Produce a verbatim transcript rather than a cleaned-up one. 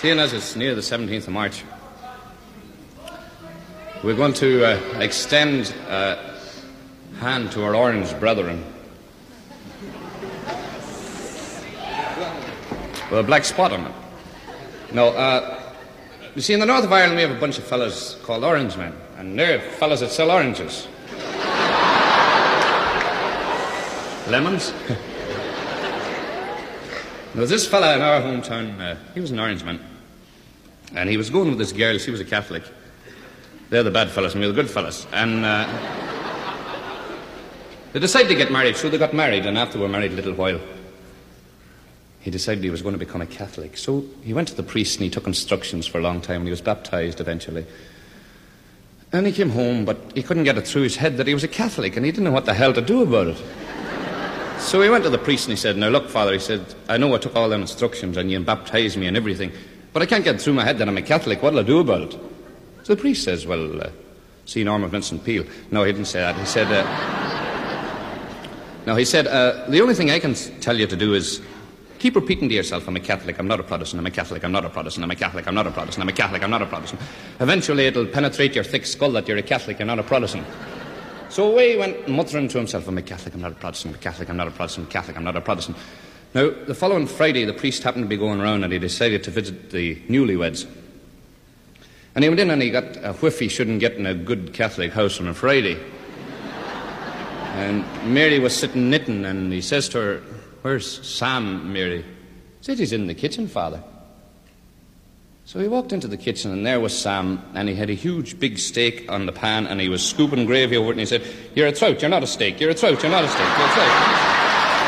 Seeing as it's near the seventeenth of March, we're going to uh, extend a hand to our orange brethren with a black spot on it. No, uh, you see, in the north of Ireland, we have a bunch of fellas called Orange Men, and they're fellas that sell oranges. Lemons. There was this fella in our hometown, uh, he was an Orangeman, and he was going with this girl. She was a Catholic. They're the bad fellas, and we're the good fellas. And uh, they decided to get married, so they got married, and after they were married a little while, he decided he was going to become a Catholic. So he went to the priest, and he took instructions for a long time, and he was baptized eventually. And he came home, but he couldn't get it through his head that he was a Catholic, and he didn't know what the hell to do about it. So he went to the priest and he said, now look, Father, he said, I know I took all them instructions and you baptized me and everything, but I can't get through my head that I'm a Catholic. What'll I do about it? So the priest says, well, uh, see Norma Vincent Peale. No, he didn't say that. He said, uh, no, he said, uh, the only thing I can tell you to do is keep repeating to yourself, I'm a Catholic, I'm not a Protestant, I'm a Catholic, I'm not a Protestant, I'm a Catholic, I'm not a Protestant, I'm a Catholic, I'm not a Protestant. Eventually it'll penetrate your thick skull that you're a Catholic, you're not a Protestant. So away he went muttering to himself, I'm a Catholic, I'm not a Protestant, I'm a Catholic, I'm not a Protestant, I'm a Catholic, I'm not a Protestant. Now, the following Friday, the priest happened to be going around and he decided to visit the newlyweds. And he went in and he got a whiff he shouldn't get in a good Catholic house on a Friday. And Mary was sitting knitting and he says to her, where's Sam, Mary? He said, he's in the kitchen, Father. So he walked into the kitchen and there was Sam, and he had a huge big steak on the pan and he was scooping gravy over it and he said, you're a trout, you're not a steak, you're a trout, you're not a steak, you're a trout.